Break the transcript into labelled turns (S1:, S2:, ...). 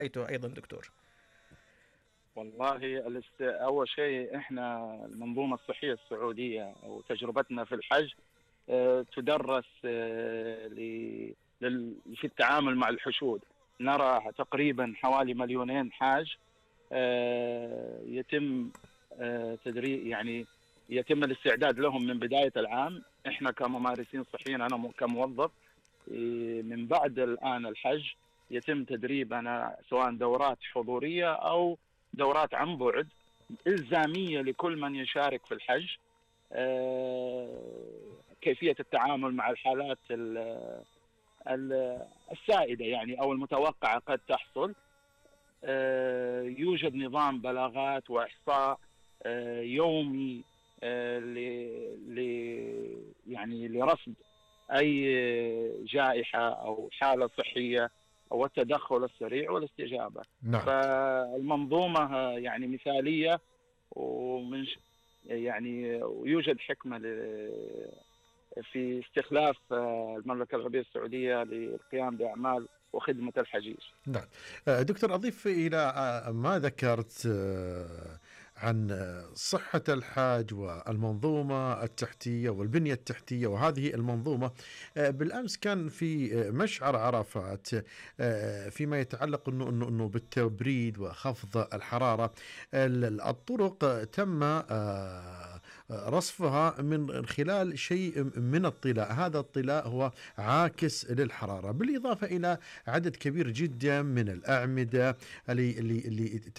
S1: رأيته أيضا دكتور.
S2: والله أول شيء إحنا المنظومة الصحية السعودية أو تجربتنا في الحج تدرس في التعامل مع الحشود. نرى تقريبا حوالي 2 مليون حاج يتم تدريب، يعني يتم الاستعداد لهم من بداية العام. احنا كممارسين صحيين، انا كموظف من بعد الان الحج يتم تدريبنا سواء دورات حضورية او دورات عن بعد إلزامية لكل من يشارك في الحج. كيفية التعامل مع الحالات السائدة يعني أو المتوقعة قد تحصل. يوجد نظام بلاغات وإحصاء يومي يعني لرصد أي جائحة أو حالة صحية أو التدخل السريع والاستجابة.
S3: نعم.
S2: فالمنظومة يعني مثالية، ومن يعني ويوجد حكمة في استخلاف المملكة العربية السعودية للقيام بأعمال وخدمة الحجيج.
S3: نعم. دكتور، أضيف إلى ما ذكرت عن صحة الحاج والمنظومة التحتية والبنية التحتية وهذه المنظومة. بالأمس كان في مشعر عرفات فيما يتعلق أنه بالتبريد وخفض الحرارة. الطرق تم رصفها من خلال شيء من الطلاء. هذا الطلاء هو عاكس للحرارة، بالإضافة إلى عدد كبير جدا من الأعمدة اللي